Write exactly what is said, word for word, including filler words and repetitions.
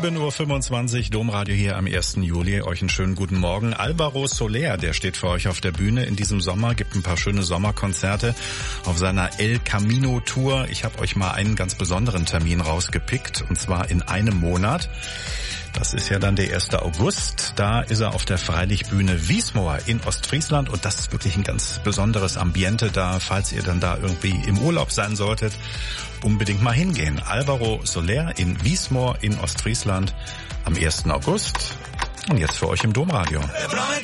sieben Uhr fünfundzwanzig, Domradio hier am ersten Juli. Euch einen schönen guten Morgen. Alvaro Soler, der steht für euch auf der Bühne in diesem Sommer, gibt ein paar schöne Sommerkonzerte auf seiner El Camino Tour. Ich habe euch mal einen ganz besonderen Termin rausgepickt, und zwar in einem Monat. Das ist ja dann der erste August. Da ist er auf der Freilichtbühne Wiesmoor in Ostfriesland, und das ist wirklich ein ganz besonderes Ambiente da. Falls ihr dann da irgendwie im Urlaub sein solltet, unbedingt mal hingehen. Alvaro Soler in Wiesmoor in Ostfriesland am ersten August. Und jetzt für euch im Domradio.